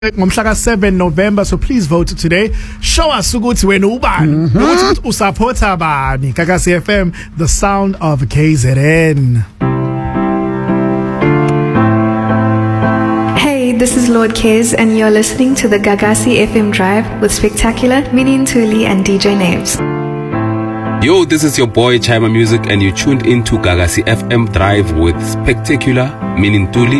ngomhla 7 November, so please vote today. Show us ukuthi wena ubani ukuthi usupporta bani. Gagasi FM, the sound of KZN. Hey, this is Lord Kez and you're listening to the Gagasi FM Drive with Spectacular, Minnie Ntuli and DJ Naves. Yo, this is your boy Chima Music and you tuned into Gagasi FM Drive with Spectacular, Minnie Ntuli